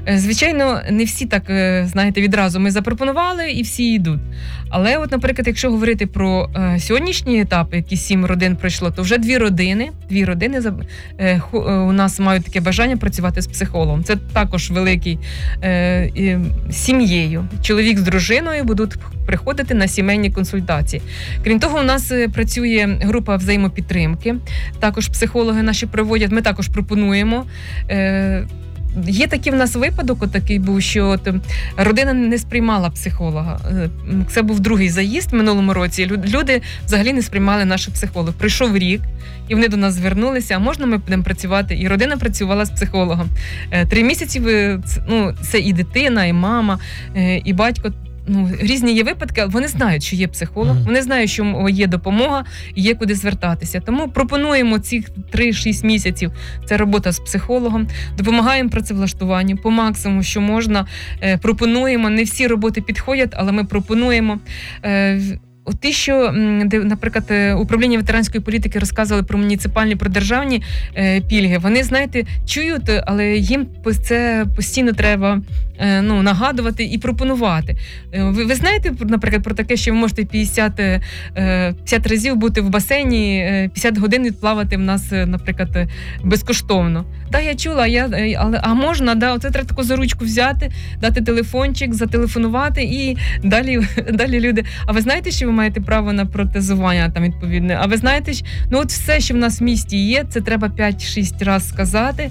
Звичайно, не всі так, знаєте, відразу ми запропонували і всі йдуть. Але от, наприклад, якщо говорити про сьогоднішній етап, які 7 родин пройшло, то вже 2 родини у нас мають таке бажання працювати з психологом. Це також великий сім'єю. Чоловік з дружиною будуть приходити на сімейні консультації. Крім того, у нас працює група взаємопідтримки. Також психологи наші проводять, ми також пропонуємо. Є такий в нас випадок, отакий був, що родина не сприймала психолога. Це був другий заїзд в минулому році. Люди взагалі не сприймали наших психологів. Прийшов рік, і вони до нас звернулися, а можна ми будемо працювати? І родина працювала з психологом. 3 місяці, це і дитина, і мама, і батько. Різні є випадки, але вони знають, що є психолог, вони знають, що є допомога і є куди звертатися. Тому пропонуємо ці 3-6 місяців, це робота з психологом, допомагаємо працевлаштуванню по максимуму, що можна, пропонуємо. Не всі роботи підходять, але ми пропонуємо. Ті, що, наприклад, управління ветеранської політики розказували про муніципальні, про державні пільги, вони, знаєте, чують, але їм це постійно треба нагадувати і пропонувати. Ви знаєте, наприклад, про таке, що ви можете 50 разів бути в басейні, 50 годин відплавати в нас, наприклад, безкоштовно. Так, я чула, а можна, оце треба таку за ручку взяти, дати телефончик, зателефонувати і далі люди. А ви знаєте, що ви маєте право на протезування там відповідне? А ви знаєте, от все, що в нас в місті є, це треба 5-6 разів сказати.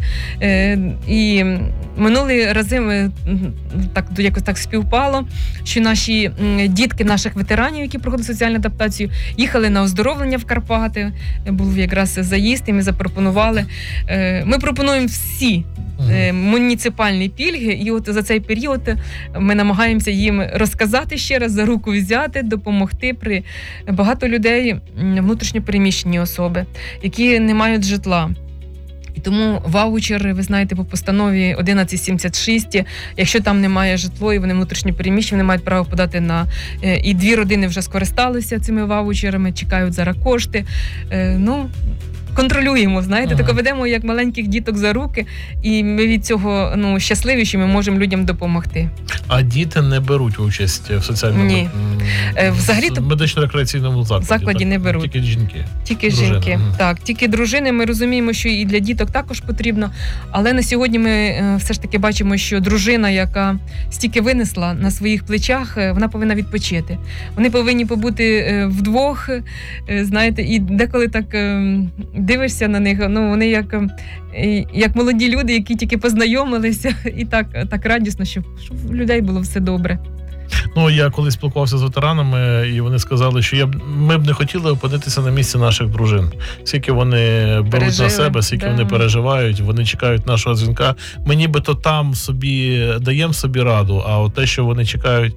І минулі рази ми якось так співпало, що наші дітки наших ветеранів, які проходять соціальну адаптацію, їхали на оздоровлення в Карпати. Був якраз заїзд, і ми запропонували. Ми пропонуємо всі муніципальні пільги, і от за цей період ми намагаємося їм розказати ще раз, за руку взяти, допомогти. Багато людей внутрішньо переміщені особи, які не мають житла. І тому ваучер, ви знаєте, по постанові 1176, якщо там немає житло і вони внутрішньо переміщені, вони мають право подати на... І 2 родини вже скористалися цими ваучерами, чекають зараз кошти. Контролюємо, знаєте, тако ведемо як маленьких діток за руки, і ми від цього щасливі, що ми можемо людям допомогти. А діти не беруть участь в соціальному... Ні. Медично-рекреаційному закладі не беруть. Тільки жінки. Тільки жінки. Так, тільки дружини. Ми розуміємо, що і для діток також потрібно, але на сьогодні ми все ж таки бачимо, що дружина, яка стільки винесла на своїх плечах, вона повинна відпочити. Вони повинні побути вдвох, знаєте, і деколи так дивишся на них, вони як молоді люди, які тільки познайомилися, і так радісно, щоб у людей було все добре. Я колись спілкувався з ветеранами, і вони сказали, що ми б не хотіли опинитися на місці наших дружин. Скільки вони беруть на себе, скільки вони переживають, вони чекають нашого дзвінка. Ми нібито там даємо собі раду, а от те, що вони чекають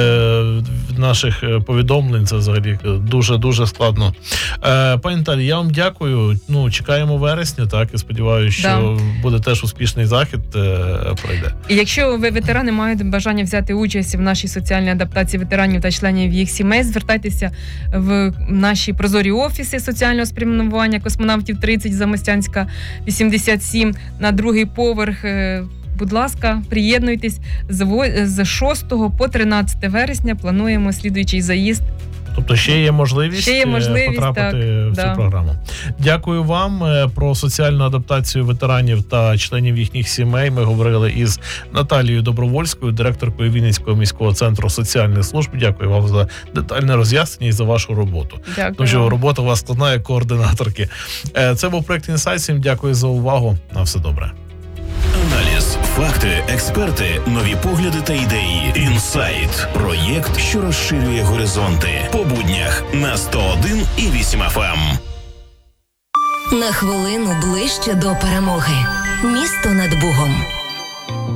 наших повідомлень, це взагалі дуже-дуже складно. Пані Наталі, я вам дякую. Чекаємо вересня, так, і сподіваюся, що буде теж успішний захід, пройде. І якщо ветерани мають бажання взяти участь в нашій соціальній адаптації ветеранів та членів їх сімей, звертайтеся в наші прозорі офіси соціального спрямування Космонавтів 30, Замостянська 87, на 2-й поверх. Будь ласка, приєднуйтесь. З 6 по 13 вересня плануємо слідуючий заїзд. Тобто ще є можливість потрапити в цю програму. Дякую вам. Про соціальну адаптацію ветеранів та членів їхніх сімей ми говорили із Наталією Добровольською, директоркою Вінницького міського центру соціальних служб. Дякую вам за детальне роз'яснення і за вашу роботу. Дякую. Тому що робота у вас складна як координаторки. Це був проект «Інсайт». Всім дякую за увагу. На все добре. Аналіз, факти, експерти, нові погляди та ідеї. «Інсайт» – проєкт, що розширює горизонти. По буднях на 101,8 FM. На хвилину ближче до перемоги. Місто над Бугом.